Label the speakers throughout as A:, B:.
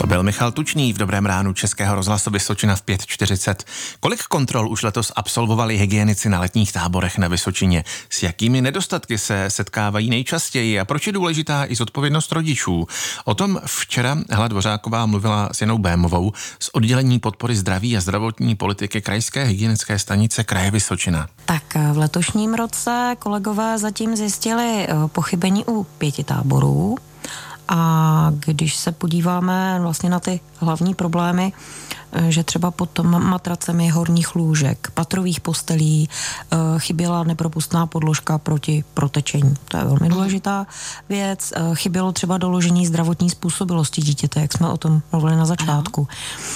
A: To byl Michal Tučný v Dobrém ránu Českého rozhlasu Vysočina v 5:40. Kolik kontrol už letos absolvovali hygienici na letních táborech na Vysočině? S jakými nedostatky se setkávají nejčastěji a proč je důležitá i zodpovědnost rodičů? O tom včera Hela Dvořáková mluvila s Janou Bémovou z oddělení podpory zdraví a zdravotní politiky Krajské hygienické stanice kraje Vysočina.
B: Tak v letošním roce kolegové zatím zjistili pochybení u 5 táborů. A když se podíváme vlastně na ty hlavní problémy, že třeba pod matracemi horních lůžek, patrových postelí chyběla nepropustná podložka proti protečení. To je velmi důležitá věc. Chybělo třeba doložení zdravotní způsobilosti dítěte, jak jsme o tom mluvili na začátku.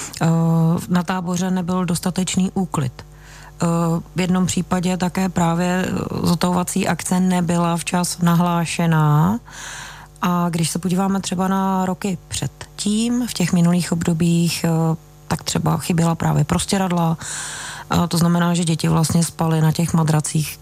B: Na táboře nebyl dostatečný úklid. V jednom případě také právě zotavovací akce nebyla včas nahlášená. A když se podíváme třeba na roky předtím, v těch minulých obdobích, tak třeba chyběla právě prostěradla. To znamená, že děti vlastně spaly na těch madracích,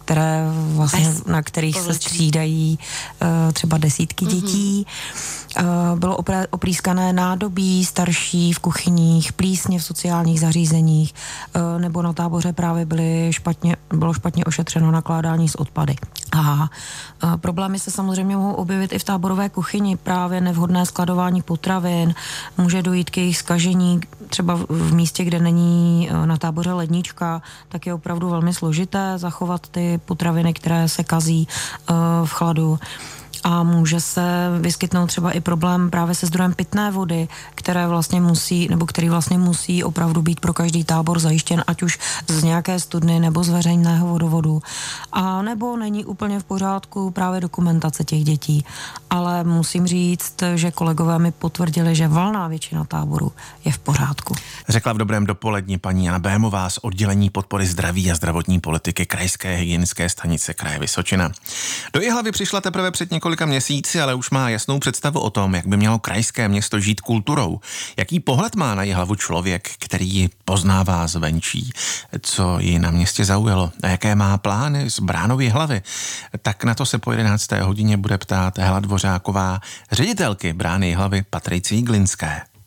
B: na kterých se střídají třeba desítky dětí. Bylo oprýskané nádobí starší v kuchyních, plísně v sociálních zařízeních, nebo na táboře právě bylo špatně ošetřeno nakládání s odpady. A problémy se samozřejmě mohou objevit i v táborové kuchyni, právě nevhodné skladování potravin, může dojít k jejich zkažení, třeba v místě, kde není na táboře lednička, tak je opravdu velmi složité zachovat ty potraviny, které se kazí v chladu. A může se vyskytnout třeba i problém právě se zdrojem pitné vody, který vlastně musí opravdu být pro každý tábor zajištěn, ať už z nějaké studny nebo z veřejného vodovodu. A nebo není úplně v pořádku právě dokumentace těch dětí. Ale musím říct, že kolegové mi potvrdili, že valná většina táboru je v pořádku.
A: Řekla v Dobrém dopoledni paní Jana Bémová z oddělení podpory zdraví a zdravotní politiky Krajské hygienické stanice kraje Vysočina. Do Jihlavy přišla teprve před několika měsíci, ale už má jasnou představu o tom, jak by mělo krajské město žít kulturou. Jaký pohled má na Jihlavu člověk, který ji poznává zvenčí? Co ji na městě zaujalo? A jaké má plány z Bránou Jihlavy? Tak na to se po 11. hodině bude ptát Hela Dvořáková, ředitelky Brány Jihlavy Patricie Glinské.